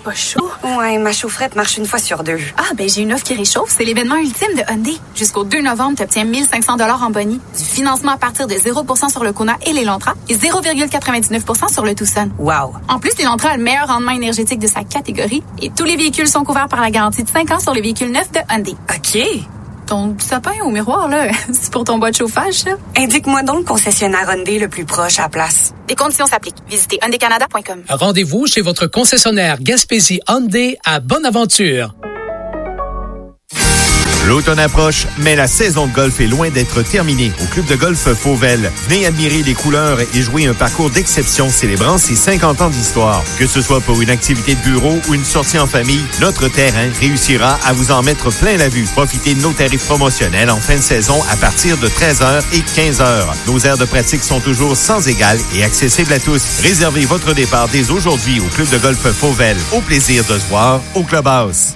pas chaud? Ouais, ma chaufferette marche une fois sur 2. Ah, ben j'ai une offre qui réchauffe. C'est l'événement ultime de Hyundai. Jusqu'au 2 novembre, tu obtiens 1 500 $ en boni, du financement à partir de 0% sur le Kona et l'Elantra et 0,99% sur le Tucson. Wow! En plus, l'Elantra a le meilleur rendement énergétique de sa catégorie et tous les véhicules sont couverts par la garantie de 5 ans sur les véhicules neufs de Hyundai. OK. Ton sapin au miroir, là, c'est pour ton bois de chauffage, ça? Indique-moi donc le concessionnaire Hyundai le plus proche à la place. Des conditions s'appliquent. Visitez hyundaicanada.com. Rendez-vous chez votre concessionnaire Gaspésie Hyundai à Bonaventure. L'automne approche, mais la saison de golf est loin d'être terminée. Au club de golf Fauvel, venez admirer les couleurs et jouer un parcours d'exception célébrant ses 50 ans d'histoire. Que ce soit pour une activité de bureau ou une sortie en famille, notre terrain réussira à vous en mettre plein la vue. Profitez de nos tarifs promotionnels en fin de saison à partir de 13h et 15h. Nos aires de pratique sont toujours sans égal et accessibles à tous. Réservez votre départ dès aujourd'hui au club de golf Fauvel. Au plaisir de se voir au Clubhouse.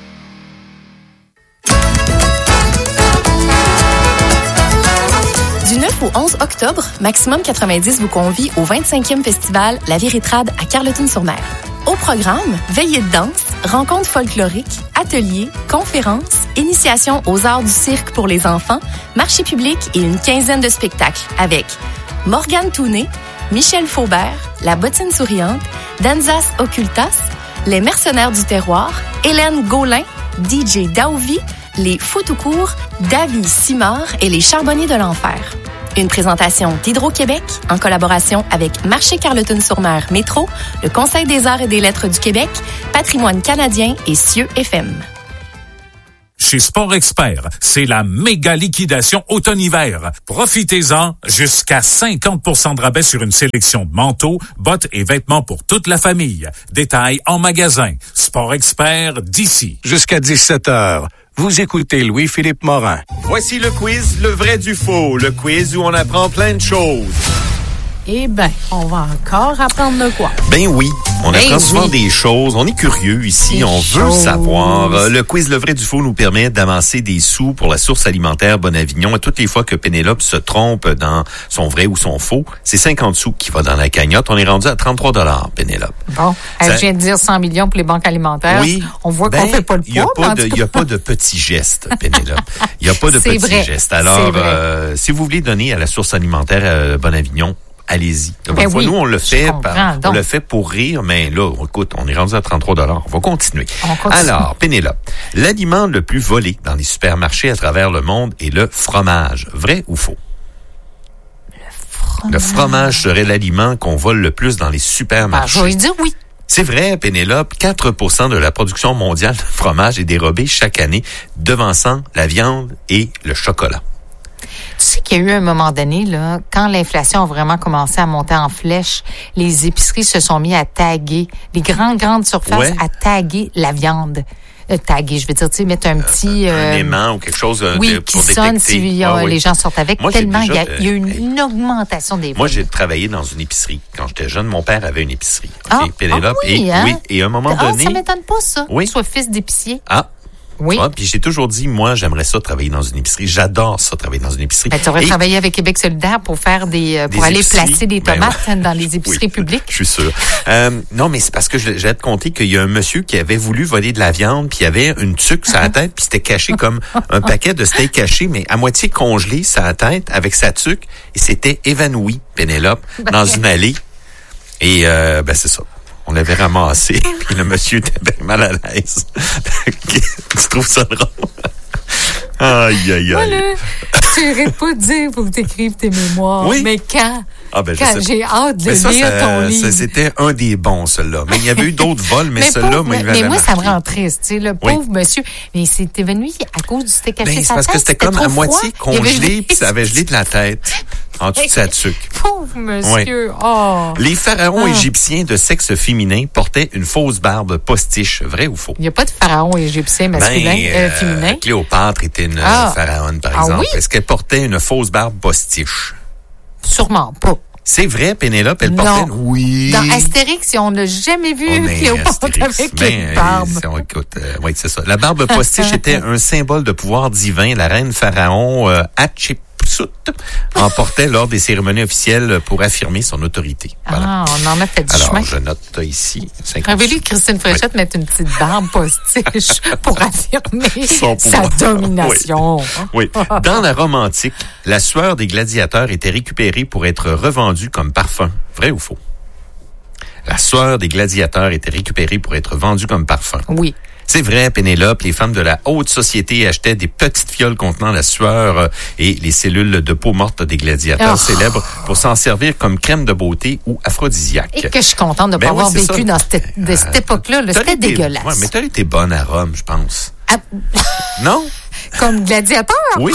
Du 9 au 11 octobre, Maximum 90 vous convie au 25e festival La Véritrade à Carleton-sur-Mer. Au programme, veillées de danse, rencontres folkloriques, ateliers, conférences, initiation aux arts du cirque pour les enfants, marché public et une quinzaine de spectacles avec Morgane Touné, Michel Faubert, La Bottine Souriante, Danzas Occultas, Les Mercenaires du Terroir, Hélène Gaulin, DJ Daovi, Les Fous tout court, Davy Simard et les Charbonniers de l'Enfer. Une présentation d'Hydro-Québec en collaboration avec Marché Carleton-sur-Mer Métro, le Conseil des arts et des lettres du Québec, Patrimoine canadien et Cieux FM. Chez Sport Expert, c'est la méga liquidation automne-hiver. Profitez-en, jusqu'à 50% de rabais sur une sélection de manteaux, bottes et vêtements pour toute la famille. Détails en magasin. Sport Expert d'ici. Jusqu'à 17h. Vous écoutez Louis-Philippe Morin. Voici le quiz, le vrai du faux. Le quiz où on apprend plein de choses. Eh ben, on va encore apprendre de quoi? Ben oui, on apprend souvent des choses. On est curieux ici, on veut savoir. Le quiz Le vrai du faux nous permet d'avancer des sous pour la source alimentaire Bonavignon. Et toutes les fois que Pénélope se trompe dans son vrai ou son faux, c'est 50 sous qui va dans la cagnotte. On est rendu à 33 $, Pénélope. Bon, je viens de dire 100 millions pour les banques alimentaires. Oui. On voit qu'on fait pas le poids. Il n'y a pas de petits gestes, Pénélope. Il n'y a pas de petits gestes. Alors, si vous voulez donner à la source alimentaire Bonavignon, allez-y. Nous, on le fait pour rire, mais là, écoute, on est rendu à 33 $. On va continuer. Alors, Pénélope, l'aliment le plus volé dans les supermarchés à travers le monde est le fromage. Vrai ou faux? Le fromage serait l'aliment qu'on vole le plus dans les supermarchés. Je vais dire oui. C'est vrai, Pénélope, 4% de la production mondiale de fromage est dérobée chaque année, devançant la viande et le chocolat. Tu sais qu'il y a eu un moment donné, là, quand l'inflation a vraiment commencé à monter en flèche, les épiceries se sont mis à taguer, les grandes surfaces à taguer la viande. Taguer, je veux dire, tu sais, mettre un petit... un aimant ou quelque chose qui pour sonne détecter. si les gens sortent avec. Moi, tellement, il y a eu une augmentation des prix. Moi, j'ai travaillé dans une épicerie. Quand j'étais jeune, mon père avait une épicerie. Pénélope. Oui, et à un moment donné... ça m'étonne pas, ça. Oui. Soit fils d'épicier. Oui. Puis j'ai toujours dit, moi, j'aimerais ça travailler dans une épicerie. J'adore ça, travailler dans une épicerie. Ben, tu aurais travaillé avec Québec solidaire pour faire pour aller placer des tomates dans les épiceries publiques. Je suis sûr. Non, mais c'est parce que j'ai te conter qu'il y a un monsieur qui avait voulu voler de la viande, puis il avait une tuque sur la tête, puis c'était caché comme un paquet de steak caché, mais à moitié congelé sur la tête avec sa tuque, et s'était évanoui, Pénélope, dans une allée. Et c'est ça. On l'avait ramassé, puis le monsieur était bien mal à l'aise. Tu trouves ça drôle? Aïe, aïe, aïe. Voilà. Tu n'arrêtes pas de dire pour que tu écrives tes mémoires. Oui. Mais quand j'ai hâte de lire ton livre. C'était un des bons, celui-là. Mais il y avait eu d'autres vols, mais celui-là, mais moi, ça me rend triste. Tu sais, le pauvre monsieur. Mais il s'est évanoui à cause du steak caché sa tête. C'est parce que c'était comme à moitié congelé, puis ça avait gelé de la tête. En dessous de sa tuque. Pauvre monsieur. Oui. Oh. Les pharaons égyptiens de sexe féminin portaient une fausse barbe postiche. Vrai ou faux? Il n'y a pas de pharaon égyptien masculin, féminin. Cléopâtre était une pharaone, par exemple. Oui? Est-ce qu'elle portait une fausse barbe postiche? Sûrement pas. C'est vrai, Pénélope, elle portait... Oui. Dans Astérix, on n'a jamais vu Cléopâtre avec une barbe. C'est ça. La barbe postiche était un symbole de pouvoir divin. La reine pharaon Soute emportait lors des cérémonies officielles pour affirmer son autorité. Voilà. Ah, on en a fait du chemin. Alors, je note ici. J'avais lu Christine Fréchette mettre une petite barbe postiche pour affirmer sa domination. Oui. Dans la Rome antique, la sueur des gladiateurs était récupérée pour être revendue comme parfum. Vrai ou faux? La sueur des gladiateurs était récupérée pour être vendue comme parfum. Oui. C'est vrai, Pénélope, les femmes de la haute société achetaient des petites fioles contenant la sueur et les cellules de peau morte des gladiateurs célèbres pour s'en servir comme crème de beauté ou aphrodisiaque. Et que je suis contente de ne pas avoir vécu dans cette époque-là. C'était dégueulasse. Ouais, mais t'as été bonne à Rome, je pense. Non? Comme gladiateur? Oui.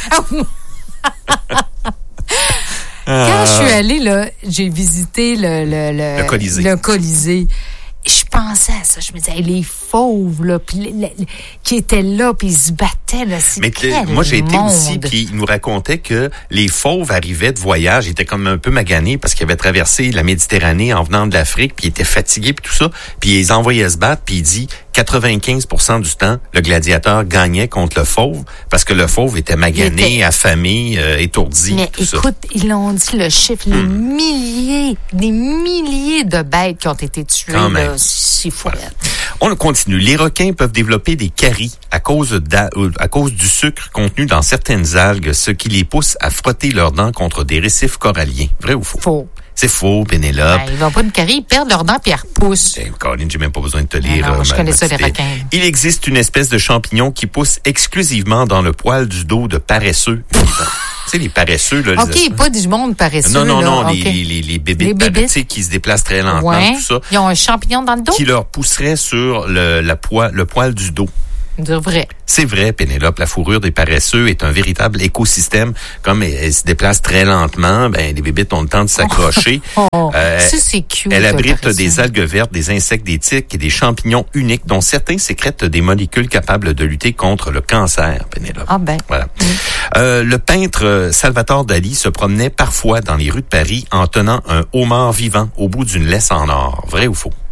Quand je suis allée, là, j'ai visité le Colisée. Le Colisée. Je pensais à ça. Je me disais, les fauves, là, qui étaient là, puis ils se battaient, là. Mais moi, j'ai été aussi, puis ils nous racontaient que les fauves arrivaient de voyage, ils étaient comme un peu maganés parce qu'ils avaient traversé la Méditerranée en venant de l'Afrique, puis ils étaient fatigués, puis tout ça. Puis ils les envoyaient se battre, puis il dit 95% du temps, le gladiateur gagnait contre le fauve parce que le fauve était magané, affamé, étourdi. Mais tout écoute, ils l'ont dit, le chiffre, des milliers de bêtes qui ont été tuées, là, c'est fou. Voilà. On continue. Les requins peuvent développer des caries à cause du sucre contenu dans certaines algues, ce qui les pousse à frotter leurs dents contre des récifs coralliens. Vrai ou faux? Faux. C'est faux, Pénélope. Ils n'ont pas de carie, ils perdent leurs dents puis ils repoussent. Colin, j'ai même pas besoin de te lire. Non, je connais ça, les requins. Il existe une espèce de champignon qui pousse exclusivement dans le poil du dos de paresseux. Tu sais, les paresseux, là. OK, pas du monde paresseux. Non, okay. les bébés paresseux qui se déplacent très lentement, tout ça. Ils ont un champignon dans le dos? Qui leur pousserait sur le poil du dos. Vrai. C'est vrai, Pénélope. La fourrure des paresseux est un véritable écosystème. Comme elle se déplace très lentement, les bébites ont le temps de s'accrocher. Ça, c'est cute. Elle abrite des algues vertes, des insectes, des tiques et des champignons uniques, dont certains sécrètent des molécules capables de lutter contre le cancer, Pénélope. Ah ben. Voilà. Le peintre Salvatore Dali se promenait parfois dans les rues de Paris en tenant un homard vivant au bout d'une laisse en or. Vrai ou faux?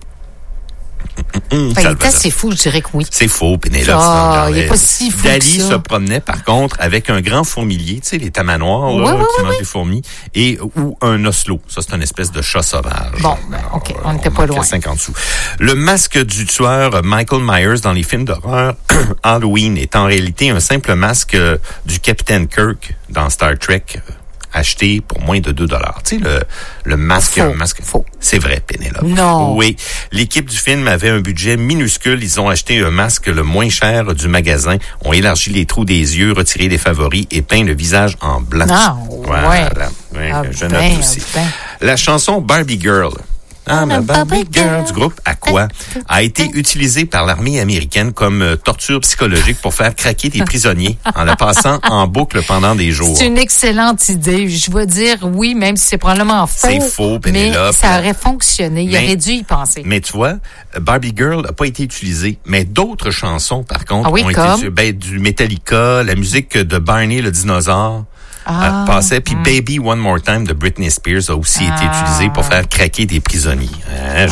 C'est fou, je dirais que oui. C'est faux, Pénélope. Il n'est pas si fou Dali que ça. se promenait, par contre, avec un grand fourmilier, tu sais, les tamanoirs, qui mangent des fourmis, ou un oslo. Ça, c'est une espèce de chat sauvage. Bon, OK, on n'était pas loin. 50 sous. Le masque du tueur Michael Myers dans les films d'horreur Halloween est en réalité un simple masque du Capitaine Kirk dans Star Trek, acheté pour moins de $2. Tu sais, le masque. Faux. C'est vrai, Pénélope. Non. Oui. L'équipe du film avait un budget minuscule. Ils ont acheté un masque le moins cher du magasin, ont élargi les trous des yeux, retiré les favoris et peint le visage en blanc. Ah, voilà. Je note aussi. La chanson Barbie Girl. I'm a Barbie Girl du groupe Aqua a été utilisée par l'armée américaine comme torture psychologique pour faire craquer des prisonniers en la passant en boucle pendant des jours. C'est une excellente idée. Je vais dire oui, même si c'est probablement faux. C'est faux, Pénélope. Mais ça aurait fonctionné. Il aurait dû y penser. Mais tu vois, Barbie Girl n'a pas été utilisée. Mais d'autres chansons, par contre, ont été utilisées. Du Metallica, la musique de Barney le dinosaure. Passait. Puis Baby One More Time de Britney Spears a aussi été utilisé pour faire craquer des prisonniers. Mais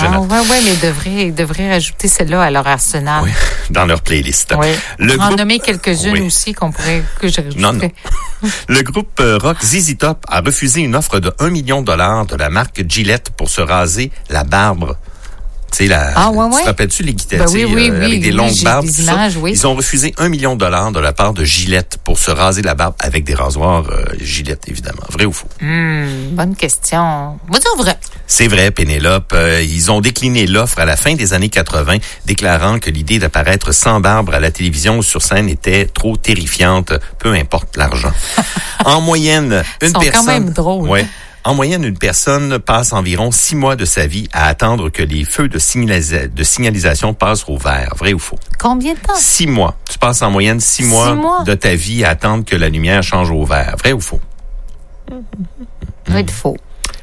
ils devraient ajouter celle-là à leur arsenal. Oui, dans leur playlist. Oui. En nommer quelques-unes aussi que je rajouterais. Non. Le groupe rock ZZ Top a refusé une offre de $1 million de la marque Gillette pour se raser la barbe. Tu sais, tu te rappelles-tu les guitaristes avec des longues barbes? Des images, oui. Ils ont refusé $1 million de la part de Gillette pour se raser la barbe avec des rasoirs Gillette, évidemment. Vrai ou faux? Bonne question. On va dire vrai. C'est vrai, Pénélope. Ils ont décliné l'offre à la fin des années 80, déclarant que l'idée d'apparaître sans barbe à la télévision ou sur scène était trop terrifiante, peu importe l'argent. En moyenne, une personne... Ils sont quand même drôles. Ouais. En moyenne, une personne passe environ 6 mois de sa vie à attendre que les feux de signalisation passent au vert. Vrai ou faux? Combien de temps? 6 mois. Tu passes en moyenne 6 mois de ta vie à attendre que la lumière change au vert. Vrai ou faux? Ça va être faux.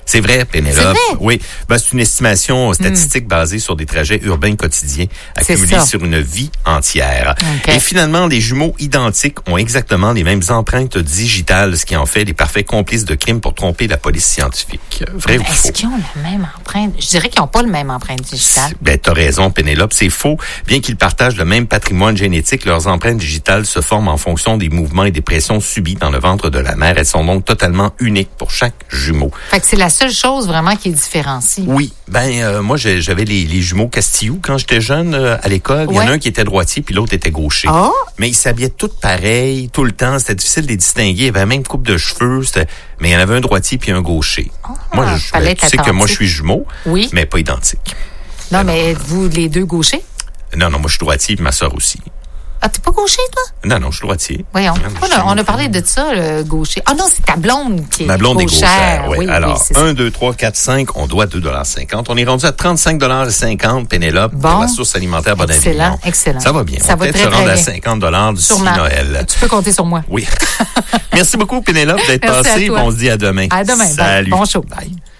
C'est vrai, Pénélope. C'est vrai? Oui. Ben, c'est une estimation statistique basée sur des trajets urbains quotidiens accumulés sur une vie entière. Okay. Et finalement, les jumeaux identiques ont exactement les mêmes empreintes digitales, ce qui en fait des parfaits complices de crimes pour tromper la police scientifique. Vrai ou faux? Est-ce qu'ils ont la même empreinte? Je dirais qu'ils n'ont pas le même empreinte digitale. Ben, t'as raison, Pénélope. C'est faux. Bien qu'ils partagent le même patrimoine génétique, leurs empreintes digitales se forment en fonction des mouvements et des pressions subies dans le ventre de la mère. Elles sont donc totalement uniques pour chaque jumeau. Fait que c'est la seule chose vraiment qui est différencie. Oui. Ben, moi, j'avais les jumeaux Castillou quand j'étais jeune à l'école. Il y en a un qui était droitier puis l'autre était gaucher. Oh. Mais ils s'habillaient tous pareil, tout le temps. C'était difficile de les distinguer. Il y avait la même coupe de cheveux. Mais il y en avait un droitier puis un gaucher. Moi, tu sais que moi, je suis jumeau, mais pas identique. Non, mais êtes-vous les deux gauchers? Non, moi, je suis droitier puis ma sœur aussi. Ah, t'es pas gaucher, toi? Non, je suis droitier. Voyons. On a parlé de ça, le gaucher. Ah non, c'est ta blonde qui est ma blonde gauchère. est gauchère, oui. Alors, oui, 1, 2, 3, 4, 5, on doit $2,50. On est rendu à 35,50 Pénélope, pour la source alimentaire Bonavillon. Excellent. Ça va bien. Ça on va peut-être se rendre à $50 d'ici Noël. Tu peux compter sur moi. Oui. Merci beaucoup, Pénélope, d'être passée. On se dit à demain. À demain. Salut. Bon show. Bye.